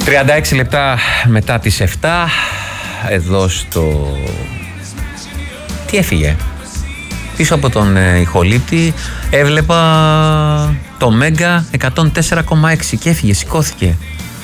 36 λεπτά μετά τις 7, εδώ στο... Τι έφυγε? Πίσω από τον ηχολήπτη έβλεπα το Μέγκα 104,6 και έφυγε, σηκώθηκε.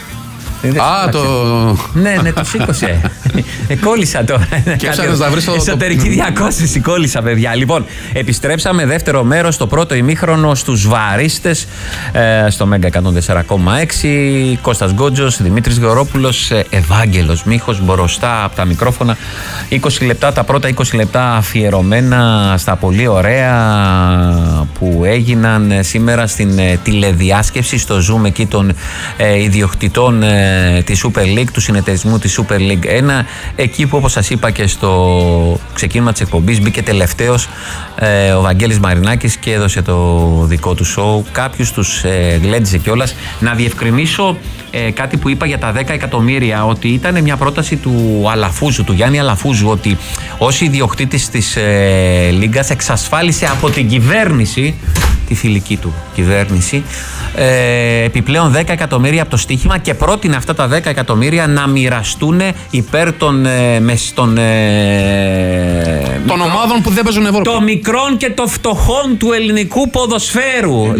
Ναι, το σήκωσε. Κόλλησα τώρα. Και ψάχνεις να βρεις εσωτερική διακόσιση, κόλλησα, παιδιά. Λοιπόν, επιστρέψαμε δεύτερο μέρος, το πρώτο ημίχρονο στους βαρίστες, στο Μέγκα 104,6. Κώστας Γκότζος, Δημήτρης Γεωρόπουλος, Ευάγγελος Μίχος μπροστά από τα μικρόφωνα. 20 λεπτά, τα πρώτα 20 λεπτά αφιερωμένα στα πολύ ωραία που έγιναν σήμερα στην τηλεδιάσκεψη, στο Zoom εκεί των ιδιοκτητών τη Super League, του συνεταιρισμού της Super League 1, εκεί που, όπως σας είπα και στο ξεκίνημα της εκπομπής, μπήκε τελευταίος ο Βαγγέλης Μαρινάκης και έδωσε το δικό του σοου. Κάποιους τους γλέντιζε κιόλας. Να διευκρινίσω κάτι που είπα για τα 10 εκατομμύρια, ότι ήταν μια πρόταση του Αλαφούζου, του Γιάννη Αλαφούζου, ότι ως ιδιοκτήτης της Λίγκας εξασφάλισε από την κυβέρνηση, τη φιλική του κυβέρνηση, επιπλέον 10 εκατομμύρια από το στοίχημα και πρότεινε αυτά τα 10 εκατομμύρια να μοιραστούν υπέρ των ομάδων που δεν παίζουν Ευρώπη. Των μικρών και των φτωχών του ελληνικού ποδοσφαίρου.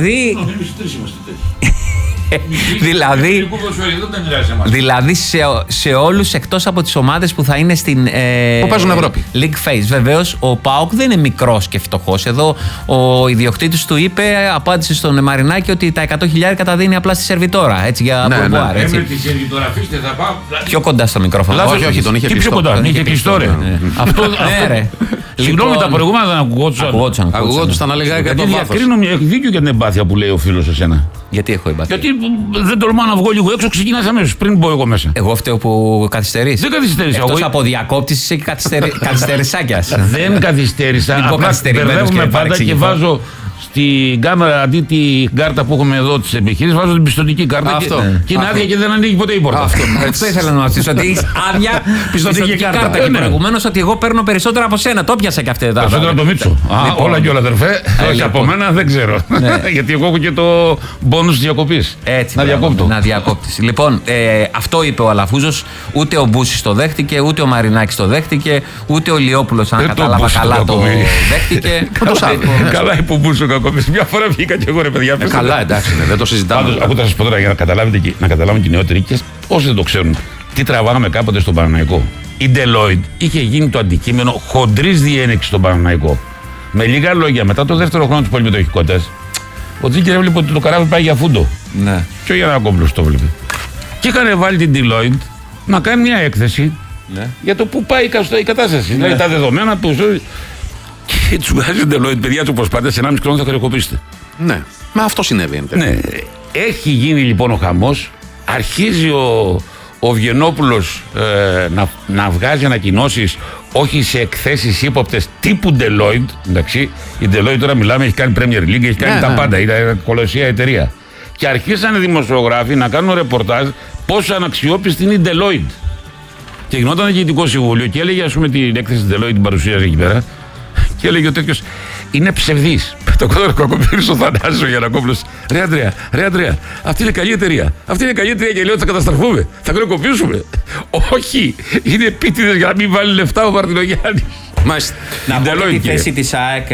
Δηλαδή σε όλους εκτός από τις ομάδες που θα είναι στην που παίζουν Ευρώπη. League Phase. Βεβαίως ο ΠΑΟΚ δεν είναι μικρός και φτωχός. Εδώ ο ιδιοκτήτης του είπε, απάντησε στον Μαρινάκη, ότι τα 100.000 τα δίνει απλά στη σερβιτόρα. Έτσι, για pourboire. Με τη σερβιτόρα, αφήστε, θα πάω. Πιο κοντά στο μικρόφωνο. Όχι, τον είχε πιο κοντά. Είχε κλειστό, ρε. Συγγνώμη, τα προηγούμενα δεν ακουγόντουσαν. Ακουγόντουσαν, αλλά λέγανε γιατί διακρίνω, έχει δίκιο για την εμπάθεια που λέει ο φίλος εσένα. Γιατί έχω εμπάθεια? Γιατί δεν τολμάω να βγω λίγο έξω, ξεκινάς αμέσως πριν μπω εγώ μέσα. Εγώ φταίω που καθυστερείς. Δεν καθυστέρησα. Εκτός από διακόπτης είσαι και καθυστερησάκιας. Δεν καθυστέρησα. Απλά μπερδεύομαι πάντα και βάζω στην κάμερα, αντί την κάρτα που έχουμε εδώ της επιχείρησης, βάζω την πιστωτική κάρτα και είναι άδεια και δεν ανοίγει ποτέ η πόρτα. Αυτό ήθελα να ρωτήσω, ότι έχεις άδεια πιστωτική κάρτα. Και προηγουμένως ότι εγώ παίρνω περισσότερα από σένα. Το πιάσα και αυτή εδώ. Περισσότερα από το Μίτσο. Όλα και όλα, αδερφέ. Όχι από μένα, δεν ξέρω. Γιατί εγώ έχω και το μπόνους διακοπής. Έτσι. Να διακόπτω. Να διακόπτεις. Λοιπόν, αυτό είπε ο Αλαφούζος. Ούτε ο Μπούσης το δέχτηκε, ούτε ο Μαρινάκης το δέχτηκε, ούτε ο Λιόπουλος, αν κατάλαβα καλά, το δέχτηκε. Καλά είπε ο Μπούσης. Μια φορά βγήκα και εγώ, ρε παιδιά. Καλά, εντάξει, δεν το συζητάμε. Πάντως, ακούτε να σας πω τώρα για να καταλάβετε και να καταλάβουν και οι νεότεροι και όσοι δεν το ξέρουν, τι τραβάγαμε κάποτε στον Παναθηναϊκό. Η Deloitte είχε γίνει το αντικείμενο χοντρής διένεξης στον Παναθηναϊκό. Με λίγα λόγια, μετά το δεύτερο χρόνο της πολυμετοχικότητας, ο Τζίκερ έβλεπε ότι το καράβι πάει για φούντο. Ναι. Και ο Γιαννακόπουλος το έβλεπε. Και είχαν βάλει την Deloitte να κάνει μια έκθεση για το πού πάει η κατάσταση. Δηλαδή τα δεδομένα του. Και του βγάζει την Deloitte, παιδιά του προσπάθεια, σε 1,5 χρόνο θα χρεοκοπήσετε. Ναι, μα αυτό συνέβη. Ναι. Έχει γίνει λοιπόν ο χαμός. Αρχίζει ο Βιενόπουλος να βγάζει ανακοινώσεις, όχι σε εκθέσεις ύποπτες τύπου Deloitte. Εντάξει, η Deloitte τώρα μιλάμε, έχει κάνει Premier League, έχει κάνει τα πάντα. Είναι κολοσσία εταιρεία. Και αρχίσαν οι δημοσιογράφοι να κάνουν ρεπορτάζ πόσο αναξιόπιστη είναι η Deloitte. Και γινόταν διοικητικό συμβούλιο και έλεγε, ας πούμε, την έκθεση της Deloitte, την παρουσίαζε εκεί πέρα. Και έλεγε ο τέτοιος, είναι ψευδής. Το κακοποιήρης ο Θανάσης ο Γιαννακόπουλος. Ρε Αντρέα, αυτή είναι καλή εταιρεία. Αυτή είναι καλή εταιρεία και λέει ότι θα καταστραφούμε. Θα χρεοκοπήσουμε. Όχι, είναι επίτηδες για να μην βάλει λεφτά ο Μαρτινογιάννης. Να πω τη θέση της ΑΕΚ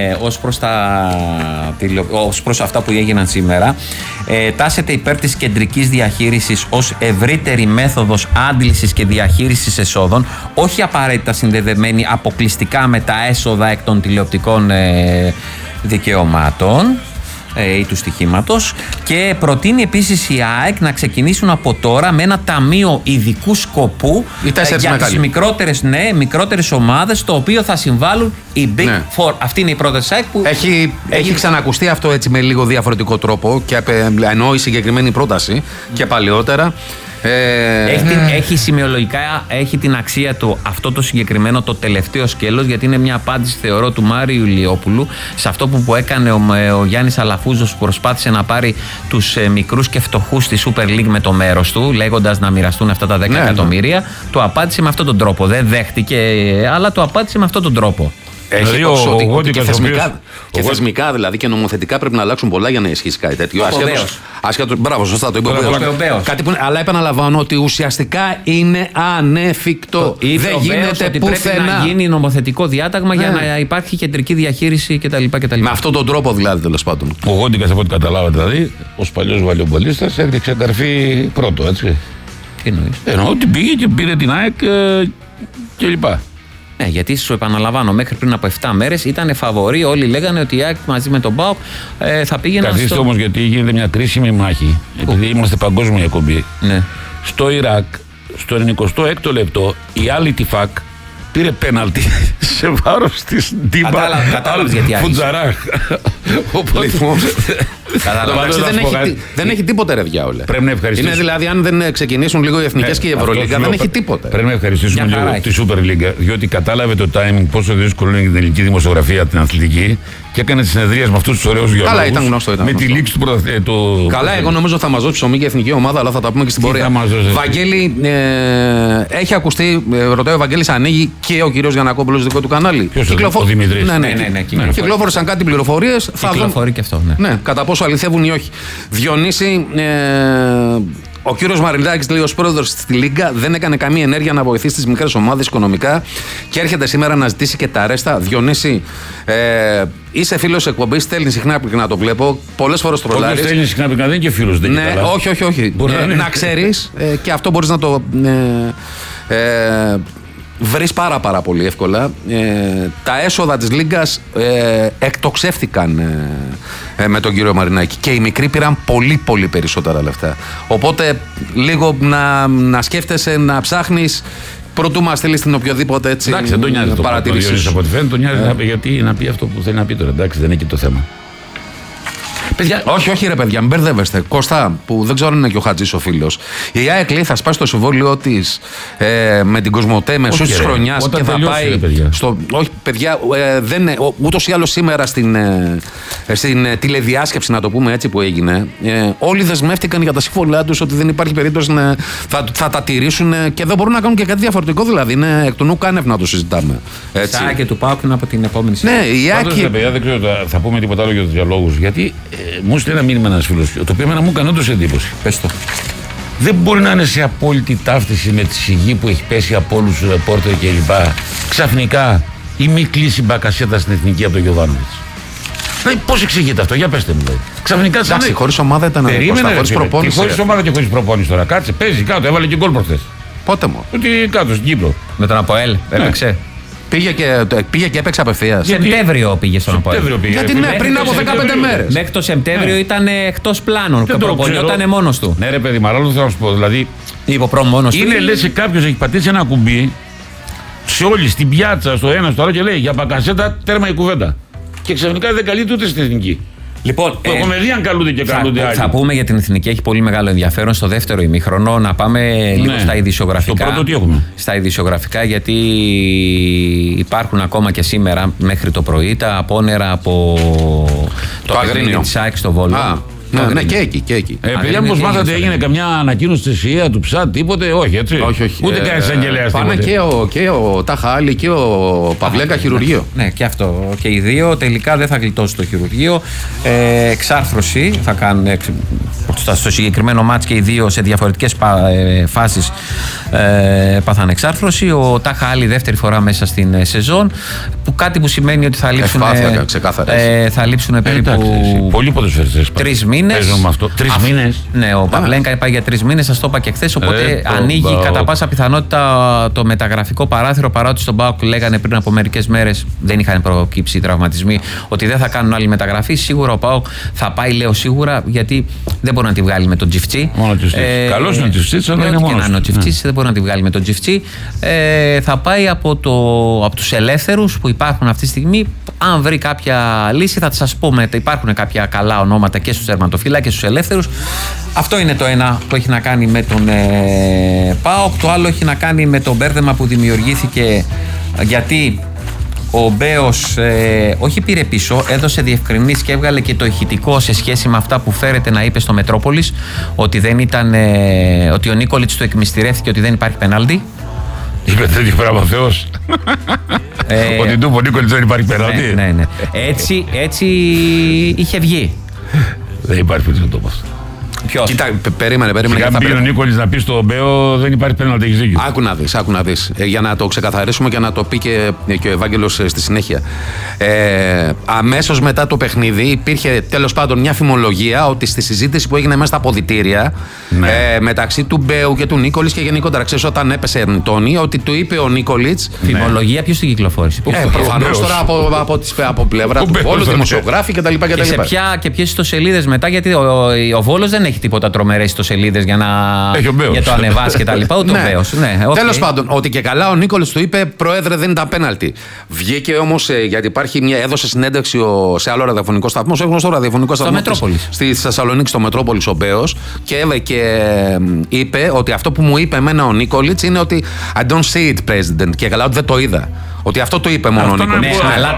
ως προς αυτά που έγιναν σήμερα. Τάσεται υπέρ της κεντρικής διαχείρισης ως ευρύτερη μέθοδος άντλησης και διαχείρισης εσόδων, όχι απαραίτητα συνδεδεμένη αποκλειστικά με τα έσοδα εκ των τηλεοπτικών δικαιωμάτων ή του στοιχήματος, και προτείνει επίσης η ΑΕΚ να ξεκινήσουν από τώρα με ένα ταμείο ειδικού σκοπού για τις μικρότερες ομάδες, το οποίο θα συμβάλλουν οι Big Four. Αυτή είναι η πρόταση της ΑΕΚ που έχει ξανακουστεί αυτό έτσι με λίγο διαφορετικό τρόπο, και ενώ η συγκεκριμένη πρόταση και παλαιότερα. Έχει σημειολογικά, έχει την αξία του αυτό το συγκεκριμένο, το τελευταίο σκέλος, γιατί είναι μια απάντηση, θεωρώ, του Μάριου Ηλιόπουλου σε αυτό που έκανε ο Γιάννης Αλαφούζος, που προσπάθησε να πάρει τους μικρούς και φτωχούς στη Super League με το μέρος του, λέγοντας να μοιραστούν αυτά τα 10 εκατομμύρια. Το απάντησε με αυτόν τον τρόπο. Δεν δέχτηκε, αλλά το απάντησε με αυτόν τον τρόπο. Έχει ότι και θεσμικά δηλαδή και νομοθετικά πρέπει να αλλάξουν πολλά για να ισχύσει κάτι τέτοιο. Μπράβο, σωστά το είπε ο Κάτι που, αλλά επαναλαμβάνω ότι ουσιαστικά είναι ανέφικτο. Δεν γίνεται ότι πουθενά. Πρέπει να γίνει νομοθετικό διάταγμα για να υπάρχει κεντρική διαχείριση κτλ. Με αυτόν τον τρόπο δηλαδή, τέλος πάντων. Ο Γόντικας, από ό,τι καταλάβατε, δηλαδή, ως παλιός βαλαιομπολίστας, έριξε καρφί πρώτο, έτσι. Τι εννοείς? Εννοώ ότι πήγε και πήρε την ΑΕΚ κλπ. Ναι, γιατί σου επαναλαμβάνω, μέχρι πριν από 7 μέρες ήταν φαβορί. Όλοι λέγανε ότι η ΑΕΚ μαζί με τον ΠΑΟΚ θα πήγαιναν. Καθίστε όμως, γιατί γίνεται μια κρίσιμη μάχη. Επειδή είμαστε παγκόσμια εκπομπή. Ναι. Στο Ιράκ, στο 96ο λεπτό, η άλλη Τιφάκ πήρε πέναλτι σε βάρος της Ντίμπα. Κατάλαβες γιατί άρχισε. Φουτζαράχ. Δεν έχει τίποτε, ρε διάολε. Πρέπει να ευχαριστήσουμε. Είναι δηλαδή, αν δεν ξεκινήσουν λίγο οι εθνικές και η Ευρωλίγκα, δεν έχει τίποτε. Πρέπει να ευχαριστήσουμε λίγο τη Super League, διότι κατάλαβε το timing πόσο δύσκολο είναι για την ελληνική δημοσιογραφία, την αθλητική, και έκανε τις συνεδρίες με αυτούς τους ωραίους διαλόγους. Καλά, ήταν γνωστό. Με τη λήξη του Καλά, εγώ νομίζω θα μας δώσει ψωμί και η εθνική ομάδα, αλλά θα τα πούμε και στην πορεία. Βαγγέλη, έχει ακουστεί, ρωτάει ο Βαγγέλης, ανοίγει και ο κύριος Γιαννακόπουλος δικό του κανάλι. Ο Δημητρής. Ναι, κυκλοφόρησαν κάτι πληροφορίες. Κυκλοφορεί και αυτό. Ναι, κατά πόσο αληθεύουν ή όχι. Διονύση, ο κύριος Μαρινάκης, λέει, ως πρόεδρος στη Λίγκα, δεν έκανε καμία ενέργεια να βοηθήσει τις μικρές ομάδες οικονομικά και έρχεται σήμερα να ζητήσει και τα ρέστα. Διονύση, είσαι φίλος εκπομπής, στέλνει συχνά να το βλέπω. Πολλές φορές το ρολάρεις. Όχι, στέλνει συχνά δεν είναι και φίλος. Ναι, όχι. Να ξέρεις, και αυτό μπορείς να το βρεις πάρα πολύ εύκολα. Τα έσοδα της Λίγκας εκτοξεύτηκαν με τον κύριο Μαρινάκη και οι μικροί πήραν πολύ περισσότερα λεφτά. Οπότε λίγο να σκέφτεσαι, να ψάχνεις προτού μας στείλεις την οποιοδήποτε έτσι παρατηρήσεις. Εντάξει, δεν τον νοιάζει από ό,τι φαίνεται, τον νοιάζει γιατί να πει αυτό που θέλει να πει τώρα. Εντάξει, δεν είναι και το θέμα. Παιδιά, όχι ρε παιδιά, μην μπερδεύεστε. Κώστα, που δεν ξέρω αν είναι και ο Χατζής ο φίλος. Η ΑΕΚ λέει θα σπάσει το συμβόλαιό της με την Κοσμοτέ μεσούς της χρονιάς και θα πάει στο. Όχι, παιδιά, ούτως ή άλλως σήμερα στην τηλεδιάσκεψη, να το πούμε έτσι, που έγινε, όλοι δεσμεύτηκαν για τα συμβόλαιά τους ότι δεν υπάρχει περίπτωση θα τα τηρήσουν και δεν μπορούν να κάνουν και κάτι διαφορετικό. Δηλαδή, είναι εκ του νου κάνευ να το συζητάμε. Σά και του ΠΑΟΚ από την επόμενη στιγμή. Ναι, η ΑΕΚ. Παιδιά, δεν ξέρω, θα πούμε τίποτα άλλο για τους διαλόγους. Γιατί μου στείλει ένα μήνυμα ένας φίλος, το οποίο μου έκανε όντως εντύπωση. Πες το. Δεν μπορεί να είναι σε απόλυτη ταύτιση με τη σιγή που έχει πέσει από όλους τους ρεπόρτερ κλπ. Ξαφνικά η μη κλίση Μπακασέτα στην εθνική από τον Γιωβάνοβιτς. Δηλαδή, πώς εξηγείται αυτό, για πέστε μου. Δηλαδή. Ξαφνικά σαν. Εντάξει, χωρίς ομάδα ήταν χωρίς προπόνηση. Χωρίς ομάδα και χωρίς προπόνηση τώρα. Κάτσε, παίζει κάτω, έβαλε και γκολ προχθές. Πότε μου. Ότι κάτω στην Κύπρο. Με τον Αποέλ, έπαιξε. Πήγε και έπαιξε απευθείας. Σεπτέμβριο πήγε στον Αποέλ. Γιατί ναι, πριν από 15 μέρες. Μέχρι το Σεπτέμβριο ήταν εκτός πλάνων. Προπονιόταν μόνος του. Ναι, ρε παιδί, μάλλον θέλω να σου πω. Δηλαδή, είναι λες κάποιος έχει πατήσει ένα κουμπί σε όλη, στην πιάτσα, στο ένα, στο άλλο και λέει για Μπακασέτα τέρμα η κουβέντα. Και ξαφνικά δεν καλείται ούτε στην εθνική. Λοιπόν, το κομμεδίαν καλούνται και καλούνται άλλοι. Θα πούμε για την εθνική, έχει πολύ μεγάλο ενδιαφέρον στο δεύτερο ημίχρονο. Να πάμε λίγο στα ειδησιογραφικά. Στο πρώτο τι έχουμε? Στα ειδησιογραφικά, γιατί υπάρχουν ακόμα και σήμερα μέχρι το πρωί τα απόνερα από το παιχνίδι της ΑΕΚ στο Βόλο. Ναι, και εκεί. Παιδιά, μήπως μάθατε, έγινε καμιά ανακοίνωση της ΕΕ, του ΨΑΤ, τίποτε? Όχι, έτσι. Όχι. Ούτε κανένα εισαγγελέα. Πάνε και ο Ταχάλη και ο Παυλέκα χειρουργείο. Ναι, και αυτό. Και οι δύο τελικά δεν θα γλιτώσει το χειρουργείο. Εξάρθρωση θα κάνουν στο συγκεκριμένο μάτς και οι δύο σε διαφορετικές φάσεις πάθαν εξάρθρωση. Ο Ταχάλη δεύτερη φορά μέσα στην σεζόν. Κάτι που σημαίνει ότι θα λείψουν περίπου πολλοί ποδοσφαιριστές. 3 μήνες. Παίζουν με αυτό. 3 μήνες. Ναι, ο Παυλέγκα πάει για 3 μήνες, σας το είπα και χθες. Οπότε ανοίγει κατά πάσα πιθανότητα το μεταγραφικό παράθυρο. Παρότι στον ΠΑΟΚ λέγανε πριν από μερικές μέρες, δεν είχαν προκύψει τραυματισμοί, ότι δεν θα κάνουν άλλη μεταγραφή. Σίγουρα ο ΠΑΟΚ θα πάει, λέω σίγουρα, γιατί δεν μπορεί να τη βγάλει με τον Τζιφτσί. Καλώς είναι ο Τζιφτσί, αλλά είναι μόνος. Ο Τζιφτσί δεν μπορεί να τη βγάλει με τον Τζιφτσί. Θα πάει από τους ελεύθερους που υπάρχουν αυτή τη στιγμή. Αν βρει κάποια λύση, θα σας πούμε. Υπάρχουν κάποια καλά ονόματα και στους τερματοφύλακες και στους ελεύθερους. Αυτό είναι το ένα που έχει να κάνει με τον ΠΑΟΚ. Το άλλο έχει να κάνει με το μπέρδεμα που δημιουργήθηκε, γιατί ο Μπέος όχι πήρε πίσω, έδωσε διευκρινήσεις και έβγαλε και το ηχητικό σε σχέση με αυτά που φέρεται να είπε στο Μετρόπολης, ότι δεν ήταν, ότι ο Νίκολιτς του εκμυστηρεύτηκε ότι δεν υπάρχει πενάλτι. Είπε τέτοιο πράγμα ο Θεός. Ότι του ο Νίκολιτς δεν υπάρχει πέναλτι. Ναι. Έτσι είχε βγει. Δεν υπάρχει πέναλτι αυτό. Ποιος? Κοίτα, περίμενε. Αν πει ο Νίκολιτς να πει στο Μπέο, δεν υπάρχει πέναλτι, έχεις δίκιο. Άκου να δεις. Για να το ξεκαθαρίσουμε και να το πει και ο Ευάγγελος στη συνέχεια. Αμέσως μετά το παιχνίδι υπήρχε τέλος πάντων μια φημολογία ότι στη συζήτηση που έγινε μέσα στα αποδυτήρια μεταξύ του Μπέου και του Νίκολιτς και γενικότερα, ξέρεις, όταν έπεσε Ερνητόνη, ότι του είπε ο Νίκολιτς. Φημολογία, ποιος την κυκλοφόρησε? Προφανώς τώρα από πλευρά του Βόλου, δημοσιογράφοι κτλ. Και ποιες ιστοσελίδες μετά, γιατί ο Βόλος δεν έχει τίποτα τρομερές ιστοσελίδες για το ανεβάσει και τα λοιπά. Ούτε ο Μπέος. Τέλος πάντων, ότι και καλά ο Νίκολιτς του είπε, Πρόεδρε, δεν ήταν πέναλτι. Βγήκε όμως, γιατί έδωσε συνέντευξη σε άλλο ραδιοφωνικό σταθμό, σε γνωστό ραδιοφωνικό σταθμό. Στη Θεσσαλονίκη, στο Μετρόπολης, ο Μπέος, και είπε ότι αυτό που μου είπε εμένα ο Νίκολιτς είναι ότι I don't see it, President. Και καλά, ότι δεν το είδα. Ότι αυτό το είπε μόνο ο Νίκολιτς. Αλλά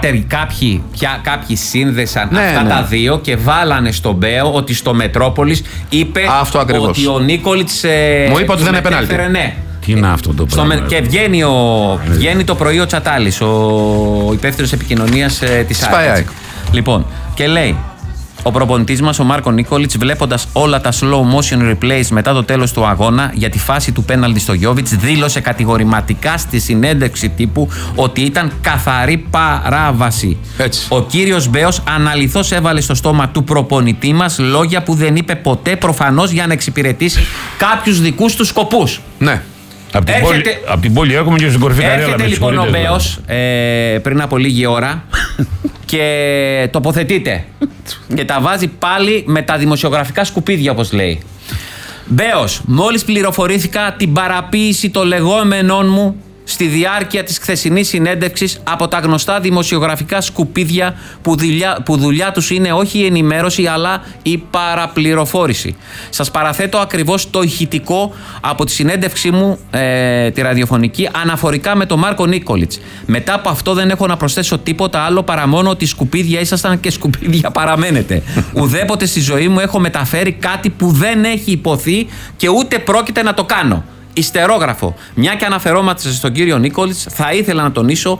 κάποιοι σύνδεσαν αυτά τα δύο και βάλανε στον Μπέο ότι στο Μετρόπολης είπε ότι ο Νίκολιτς μου είπε ότι δεν είναι πέναλτι. Τι είναι αυτό το πράγμα? Και βγαίνει το πρωί ο Τσατάλης, ο υπεύθυνος επικοινωνίας της ΑΕΚ. Λοιπόν, και λέει: ο προπονητής μας, ο Μάρκο Νίκολιτς, βλέποντας όλα τα slow motion replays μετά το τέλος του αγώνα για τη φάση του πέναλτι στο Γιόβιτς, δήλωσε κατηγορηματικά στη συνέντευξη τύπου ότι ήταν καθαρή παράβαση. Έτσι. Ο κύριος Μπέος αναλυθώς έβαλε στο στόμα του προπονητή μας λόγια που δεν είπε ποτέ, προφανώς για να εξυπηρετήσει κάποιους δικούς του σκοπούς. Ναι. Από την πόλη έχουμε και στην κορυφή Καρέλα. Έρχεται λοιπόν ο Μπέος πριν από λίγη ώρα και τοποθετείται και τα βάζει πάλι με τα δημοσιογραφικά σκουπίδια, όπως λέει. Μπέος, μόλις πληροφορήθηκα την παραποίηση των λεγόμενών μου στη διάρκεια της χθεσινής συνέντευξης από τα γνωστά δημοσιογραφικά σκουπίδια που δουλειά τους είναι όχι η ενημέρωση αλλά η παραπληροφόρηση. Σας παραθέτω ακριβώς το ηχητικό από τη συνέντευξή μου τη ραδιοφωνική αναφορικά με τον Μάρκο Νίκολιτς. Μετά από αυτό δεν έχω να προσθέσω τίποτα άλλο παρά μόνο ότι σκουπίδια ήσασταν και σκουπίδια παραμένετε. Ουδέποτε στη ζωή μου έχω μεταφέρει κάτι που δεν έχει υποθεί και ούτε πρόκειται να το κάνω. Ιστερόγραφο. Μια και αναφερόμαστε στον κύριο Νίκολιτς, θα ήθελα να τονίσω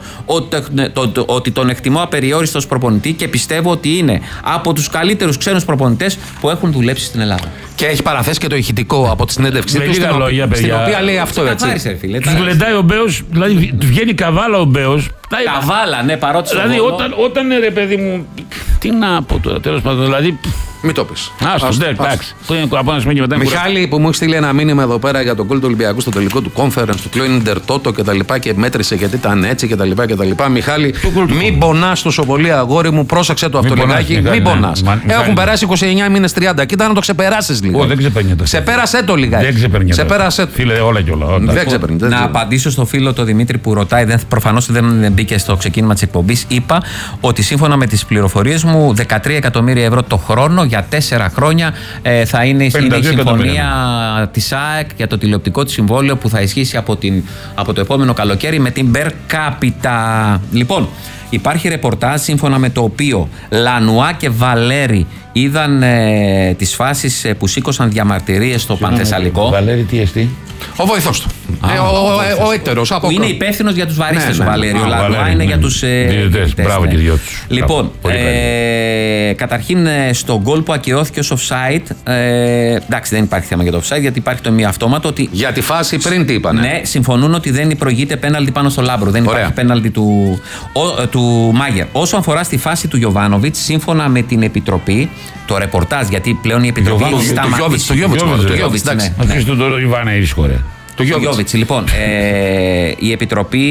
ότι τον εκτιμώ απεριόριστο ως προπονητή και πιστεύω ότι είναι από τους καλύτερους ξένους προπονητές που έχουν δουλέψει στην Ελλάδα. Και έχει παραθέσει και το ηχητικό από τη συνέντευξή του, στην οποία λέει αυτό, έτσι. Τους γλεντάει ο Μπέος, δηλαδή του βγαίνει καβάλα ο Μπέος. Καβάλα, ναι, παρότι. Δηλαδή όταν ρε παιδί μου. Τι να πω τώρα, τέλος πάντων, δηλαδή. Μην το πεις. Εντάξει. Μιχάλη, που μου έχει στείλει ένα μήνυμα εδώ πέρα για τον γκολ του Ολυμπιακού στο τελικό του conference, του Κλόινιντερ Τότο κτλ. Και μέτρησε γιατί ήταν έτσι κτλ. Μιχάλη, μην πονάς τόσο πολύ, αγόρι μου, πρόσεξε το αυτό λιγάκι. Μην πονάς. Έχουν περάσει 29 μήνες 30. Κοίτα να το ξεπεράσεις λίγο. Δεν ξεπερνιέται. Ξεπέρασέ το λιγάκι. Δεν ξεπερνιέται. Φίλε, όλα και όλα. Δεν ξεπερνιέται. Να απαντήσω στο φίλο τον Δημήτρη που ρωτάει, προφανώς δεν μπήκε στο ξεκίνημα της εκπομπής. Είπα ότι σύμφωνα με τις πληροφορίες μου 13 εκατομμύρια ευρώ το χρόνο για 4 χρόνια θα είναι η συμφωνία της ΑΕΚ για το τηλεοπτικό της συμβόλαιο που θα ισχύσει από το επόμενο καλοκαίρι με την Per Capita. Λοιπόν, υπάρχει ρεπορτάζ σύμφωνα με το οποίο Λανουά και Βαλέρη είδαν τις φάσεις που σήκωσαν διαμαρτυρίες στο Πανθεσσαλικό. Βαλέρη τι εστί? Ο βοηθός του. Ο έτερος. Που είναι υπεύθυνος για τους βαρίστες ο Βαλέρη. Ο Λανουά είναι για τους διαιτητές. Μπράβο και δυο τους. Λοιπόν, καταρχήν στο γκολ που ακυρώθηκε ως offside, εντάξει, δεν υπάρχει θέμα για το offside γιατί υπάρχει το μη αυτόματο. Για τη φάση πριν τι είπανε? Ναι, συμφωνούν ότι δεν προηγείται πέναλτι πάνω στο Λάμπρο. Δεν υπάρχει πέναλτι του Μάγερ. Όσον αφορά στη φάση του Γιοβάνοβιτς, σύμφωνα με την Επιτροπή, το ρεπορτάζ, γιατί πλέον η Επιτροπή έχει σταματήσει. Το Γιόβιτς, εντάξει. Αφήστε τον Ιβάνα ρίσκο, το Γιόβιτς. Λοιπόν, η Επιτροπή,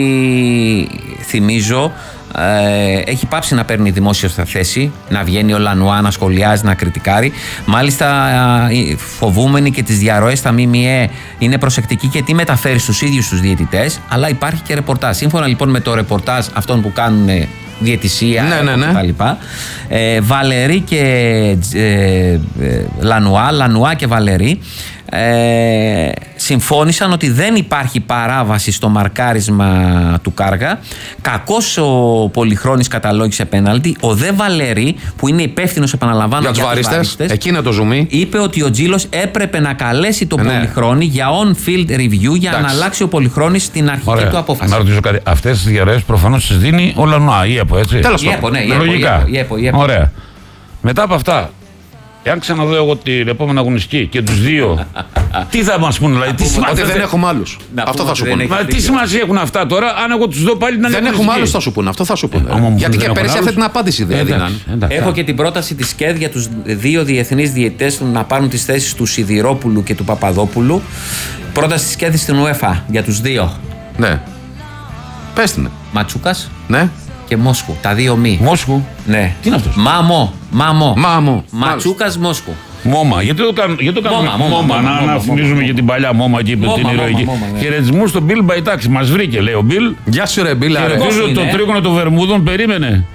θυμίζω, έχει πάψει να παίρνει δημόσια στα θέση, να βγαίνει ο Λανουά, να σχολιάζει, να κριτικάρει. Μάλιστα, φοβούμενοι και τις διαρροές στα ΜΜΕ είναι προσεκτικοί και τι μεταφέρει στους ίδιους τους διαιτητές, αλλά υπάρχει και ρεπορτάζ. Σύμφωνα λοιπόν με το ρεπορτάζ αυτών που κάνουν διαιτησία κτλ. Βαλερή και Λανουά και Βαλερή συμφώνησαν ότι δεν υπάρχει παράβαση στο μαρκάρισμα του Κάργα. Κακώς ο Πολυχρόνης καταλόγησε πέναλτι. Ο Δε Βαλέρη, που είναι υπεύθυνος, επαναλαμβάνω, για τους βαρίστες, εκεί είναι το ζουμί, είπε ότι ο Τζίλος έπρεπε να καλέσει τον Πολυχρόνη για on-field review για να αλλάξει ο Πολυχρόνης την αρχική του απόφαση. Να ρωτήσω κάτι. Αυτές τις διαρροές προφανώς τις δίνει ο Λανοά, η ΕΠΟ, έτσι. Τέλος πάντων. Λογικά. Ωραία. Μετά από αυτά, εάν ξαναδώ εγώ την επόμενη αγωνιστική και τους δύο, τι θα μας πούνε, δηλαδή? Ότι δεν έχουμε άλλους. Αυτό θα σου πούνε. Μα τι σημασία έχουν αυτά τώρα, αν εγώ τους δω πάλι να είναι. Δεν έχουμε άλλους, θα σου πούνε. Αυτό θα σου πούνε. Γιατί και πέρυσι αυτή την απάντηση δεν έδιναν. Έχω και την πρόταση της ΚΕΔ για τους δύο διεθνείς διαιτητές να πάρουν τις θέσεις του Σιδηρόπουλου και του Παπαδόπουλου. Πρόταση της ΚΕΔ στην UEFA για τους δύο. Ναι. Πες την. Ματσούκας. Ναι. Και Μόσκου. Τα δύο μη. Μόσκου. Ναι. Τι είναι αυτός? Μάμο. Ματσούκας Μόσκου. Μόμα. Γιατί το κάνουμε Μόμα. Να θυμίζουμε και την παλιά Μόμα και είπε την ηρωική. Χαιρετισμού στον Μπιλ Μπαϊτάξη. Μας βρήκε, λέει ο Μπιλ. Γεια σου, ρε Μπιλ. Χαιρετίζω το τρίγωνο των Βερμούδων. Περίμενε.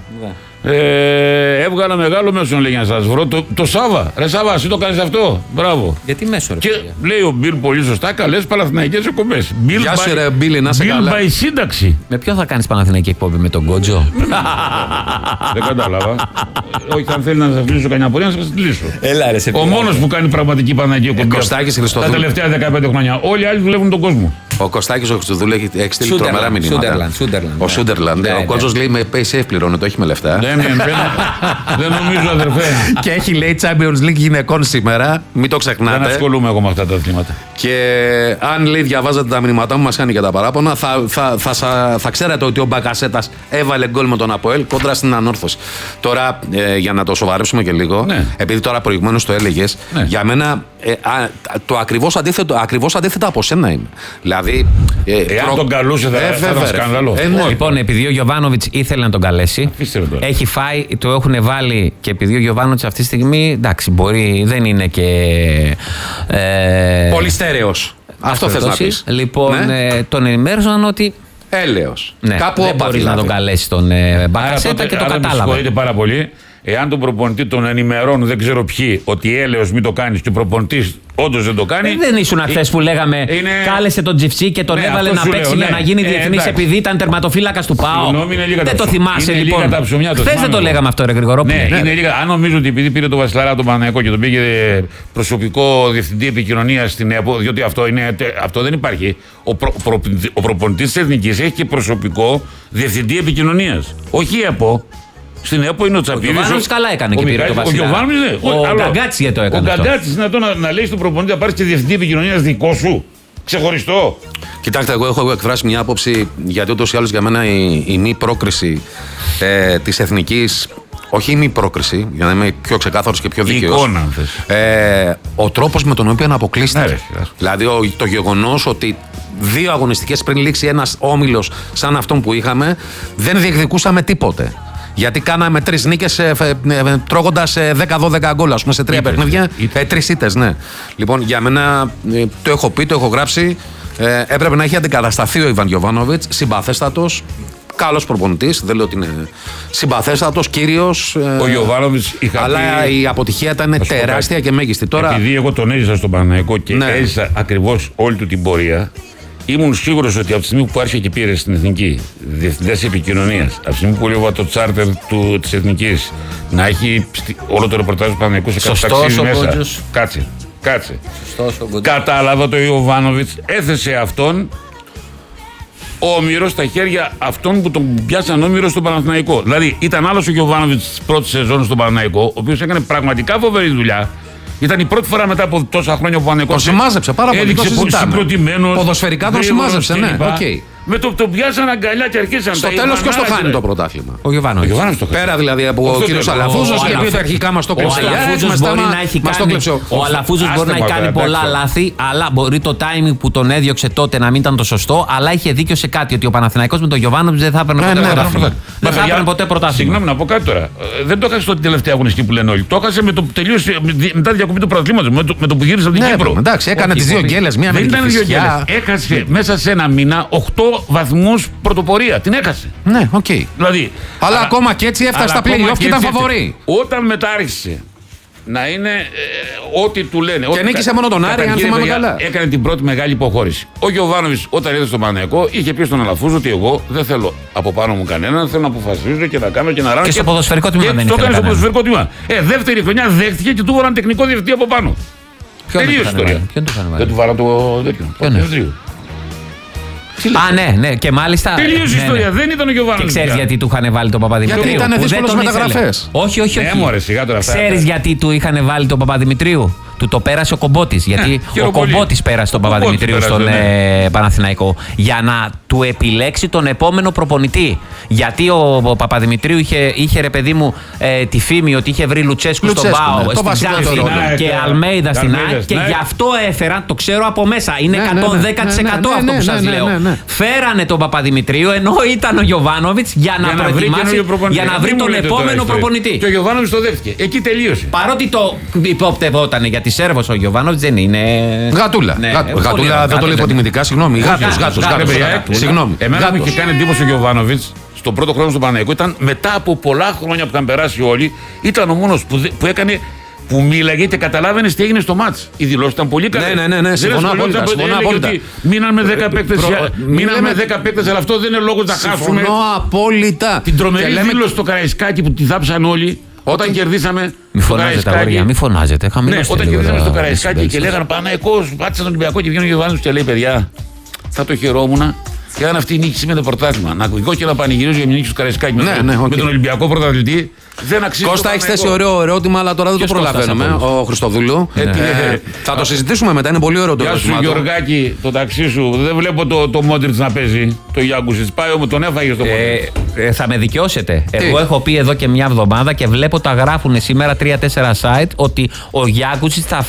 Έβγαλα μεγάλο μέσο, λέει, για να σας βρω. Το Σάβα. Ρε Σάβα, εσύ το κάνεις αυτό. Μπράβο. Γιατί μέσο, ρε. Και λέει ο Μπιλ πολύ σωστά, καλές παναθηναϊκές εκπομπές. Γεια σου, ρε Μπιλ, να σε καλά. Μπιλ by σύνταξη. Με ποιον θα κάνεις παναθηναϊκή εκπομπή, με τον Γκότζο? Δεν κατάλαβα. Όχι, αν θέλει να σας λύσω καμιά πορεία, να σας τη λύσω. Έλα, ρε, σε ο μόνος που κάνει πραγματική παναθηναϊκή εκπομπή τα τελευταία 15 χρόνια. Όλοι οι άλλοι δουλεύουν τον κόσμο. Ο Κωστάκης ο Χριστοδούλου έχει στείλει τρομερά μηνύματα. Ο Σούντερλαντ. Ο Κότσος λέει με PaySafe πληρώνεται, όχι με λεφτά. Δεν νομίζω, αδερφέ. Και έχει, λέει, Champions League γυναικών σήμερα. Μην το ξεχνάτε. Δεν ασχολούμαι εγώ με αυτά τα αθλήματα. Και αν, λέει, διαβάζατε τα μηνύματά μου, μας κάνει και τα παράπονα, θα ξέρετε ότι ο Μπακασέτας έβαλε γκολ με τον Αποέλ κόντρα στην Ανόρθωση. Τώρα, για να το σοβαρέψουμε και λίγο, επειδή τώρα προηγουμένως το έλεγες, για μένα το ακριβώς αντίθετο από σένα είναι. Δηλαδή. Εάν τον καλούσε, θα ήταν σκάνδαλο. Λοιπόν, επειδή ο Γιοβάνοβιτς ήθελε να τον καλέσει, έχει φάει, το έχουν βάλει, και επειδή ο Γιοβάνοβιτς αυτή τη στιγμή, εντάξει, μπορεί, δεν είναι και. Πολύ στέρεος. Αυτό θες να πεις. Λοιπόν, τον ενημέρωσαν ότι. Έλεος. Κάπου δεν μπορεί να τον καλέσει τον Μπακασέτα και το κατάλαβα. Με συγχωρείτε πάρα πολύ. Εάν τον προπονητή τον ενημερώνουν, δεν ξέρω ποιοι, ότι έλεος μην το κάνεις, και ο προπονητής όντως δεν το κάνει. Δεν ήσουν χθες που λέγαμε κάλεσε τον Τζιφτσί και τον έβαλε να παίξει για να γίνει διεθνής επειδή ήταν τερματοφύλακας του ΠΑΟ. Δεν το θυμάσαι, λοιπόν? Χθες δεν το λέγαμε αυτό, ρε Γρηγορόπουλε. Ναι, είναι λίγα. Αν νομίζω ότι επειδή πήρε τον Βασιλαρά τον Παναθηναϊκό και τον πήγε προσωπικό διευθυντή επικοινωνίας στην ΕΠΟ, διότι αυτό δεν υπάρχει. Ο προπονητής της Εθνικής έχει και προσωπικό διευθυντή επικοινωνίας. Όχι η ΕΠΟ. Στην ΕΠΟ είναι ο Τσαπίδης. Ο Γιοβάνοβιτς καλά έκανε και πήρε το Βασιλιά. Ο Γκαγκάτσης γιατί το έκανε. Ο Γκαγκάτσης να λέει στον προπονητή να πάρεις και διευθυντή επικοινωνίας δικό σου. Ξεχωριστό. Κοιτάξτε, εγώ έχω εκφράσει μια άποψη, γιατί ούτως ή άλλως για μένα η μη πρόκριση της Εθνικής. Όχι η μη πρόκριση, για να είμαι πιο ξεκάθαρος και πιο δίκαιος. Εικόνα, αν θες. Ο τρόπος με τον οποίο αποκλείστηκε. Δηλαδή το γεγονός ότι 2 αγωνιστικές πριν λήξει ένας όμιλος σαν αυτόν που είχαμε, δεν διεκδικούσαμε τίποτε. Γιατί κάναμε 3 νίκες τρώγοντας 10-12 γκολ, ας πούμε, σε 3 παιχνίδια. 3 ήττες, ναι. Λοιπόν, για μένα το έχω πει, το έχω γράψει. Έπρεπε να έχει αντικατασταθεί ο Ιβάν Γιοβάνοβιτς, συμπαθέστατος. Καλός προπονητής, δεν λέω ότι είναι συμπαθέστατος, κύριος. Ο Γιοβάνοβιτς αλλά η αποτυχία ήταν τεράστια και μέγιστη. Τώρα, επειδή εγώ τον έζησα στον Παναθηναϊκό και έζησα ακριβώς όλη του την πορεία, ήμουν σίγουρος ότι από τη στιγμή που άρχισε και πήρε στην Εθνική διευθυντές επικοινωνίας, από τη στιγμή που έλαβα το τσάρτερ της Εθνικής, να έχει όλο το ρεπορτάζ του Παναθηναϊκού σε κάποιο ταξίδι μέσα. Κάτσε. Κατάλαβα το Ιωβάνοβιτς, έθεσε αυτόν όμηρο στα χέρια αυτών που τον πιάσαν όμηρο στον Παναθηναϊκό. Δηλαδή ήταν άλλος ο Γιοβάνοβιτς της πρώτης σεζόν στον Παναθηναϊκό, ο οποίος έκανε πραγματικά φοβερή δουλειά. Ήταν η πρώτη φορά μετά από τόσα χρόνια που ο Παναθηναϊκός το συμμάζεψε πάρα πολύ. Έδειξε συγκροτημένος. Ποδοσφαιρικά τον συμμάζεψε, ναι. Με το πιάσαν αγκαλιά και αρχίσαν. Στο τέλος ποιος το χάνει το πρωτάθλημα? Ο Γιοβάνοβιτς. Πέρα δηλαδή από ο κύριος Αλαφούζος και επειδή αρχικά μας το κλέψε. Ο Αλαφούζος μπορεί να έχει κάνει πολλά λάθη, αλλά μπορεί το timing που τον έδιωξε τότε να μην ήταν το σωστό, αλλά είχε δίκιο σε κάτι, ότι ο Παναθηναϊκός με τον Γιοβάνοβιτς δεν θα έπαιρνε ποτέ πρωτάθλημα. Δεν θα έπαιρνε ποτέ πρωτάθλημα. Συγγνώμη να πω κάτι τώρα. Δεν το έχασε την τελευταία αγωνιστική που λένε όλοι. Το έχασε με το τελείωσε μετά τη διακοπή του πρωταθλήματος, με το που γύρισε από την Κύπρο. Εντάξει, έκανε τις 2 γκέλες, μία με την Κηφισιά. Έχασε μέσα σε ένα μήνα 8 βαθμούς πρωτοπορία. Την έχασε. Ναι, οκ. Δηλαδή, αλλά ακόμα και έτσι έφτασε στα play-off και ήταν φαβορί. Όταν μετά άρχισε να είναι ό,τι του λένε. Και νίκησε μόνο τον Άρη, αν θυμάμαι καλά. Έκανε την πρώτη μεγάλη υποχώρηση. Ο Γιοβάνοβιτς όταν ήρθε στον Παναθηναϊκό είχε πει στον Αλαφούζο ότι εγώ δεν θέλω από πάνω μου κανέναν, θέλω να αποφασίζω και να κάνω και να ράνω. Και στο ποδοσφαιρικό τμήμα δεν ήθελε. Το έκανε στο ποδοσφαιρικό τμήμα. Δεύτερη χρονιά δέχτηκε και του βάλαν τεχνικό διευθυντή από πάνω. Τελείωσε η ιστορία. Δεν του βάλαν το τέτοιο. Ναι, και μάλιστα. Τελείωσε η ιστορία, δεν ήταν ο Γιοβάνοβιτς. Και ξέρεις γιατί του είχαν βάλει τον Παπαδημητρίου? Γιατί ήταν δύσκολες μεταγραφές. Όχι. Ξέρεις γιατί του είχαν βάλει τον Παπαδημητρίου? Του το πέρασε ο Κομπότης. Γιατί ο Κομπότης πέρασε τον Παπαδημητρίου στον Παναθηναϊκό. Για να του επιλέξει τον επόμενο προπονητή. Γιατί ο Παπαδημητρίου είχε ρε παιδί μου τη φήμη ότι είχε βρει Λουτσέσκου στον ΠΑΟ, στην Ξάνθη και Αλμέιδα στην ΑΕΚ. Και γι' αυτό έφεραν, το ξέρω από μέσα. Είναι 110% αυτό που σας λέω. Φέρανε τον Παπαδημητρίου ενώ ήταν ο Γιοβάνοβιτς για να προετοιμάσει, για να βρει τον επόμενο προπονητή. Και ο Γιοβάνοβιτς το δέχτηκε. Εκεί τελείωσε. Παρότι το υποπτευόταν γιατί Σέρβος ο Γιοβάνοβιτς δεν είναι. Γατούλα. Γατούλα δεν το λέω υποτιμητικά, συγγνώμη. Γάτος. Συγγνώμη. Εμένα μου είχε κάνει εντύπωση ο Γιοβάνοβιτς στον πρώτο χρόνο στον Παναθηναϊκό. Ήταν μετά από πολλά χρόνια που είχαν περάσει όλοι, ήταν ο μόνος που έκανε. Που μίλαγε και καταλάβαινε τι έγινε στο μάτς. Η δηλώση ήταν πολύ καλή. Ναι, συμφωνώ απόλυτα. Μείναν με 10 παίκτες, αλλά αυτό δεν είναι λόγος να χάσουμε. Συμφωνώ απόλυτα. Την τρομερή δήλωση στο Καραϊσκάκι που τη θάψαν όλοι. Όταν κερδίσαμε. Μη φωνάζετε, αγόρια, μη φωνάζετε. Όταν κερδίσαμε στο Καραϊσκάκι και λέγανε Παναθηναϊκός, πάτησε τον Ολυμπιακό και βγαίνει ο Γιοβάνοβιτς και λέει: παιδιά, θα το χαιρόμουν. Και αν αυτή η νίκη σημαίνει το πρωτάθλημα, να εγώ και να πανηγυρίζω για μια νίκη στο Καραϊσκάκι με τον Ολυμπιακό πρωταθλητή, δεν αξίζει. Κώστα, έχει θέσει ωραίο ερώτημα, αλλά τώρα δεν το προλαβαίνουμε. Ο Χριστοδούλου. Θα το συζητήσουμε μετά, είναι πολύ ωραίο το ερώτημα. Γεια σου, Γιωργάκη, το ταξί σου. Δεν βλέπω το Μόντριτς να παίζει. Το Γιάνκουσιτς πάει όμως, τον έφαγε στο πόδι. Θα με δικαιώσετε. Εγώ έχω πει εδώ και μια εβδομάδα και βλέπω τα γράφουν σήμερα 3-4 site ότι ο Γιάνκουσιτς θα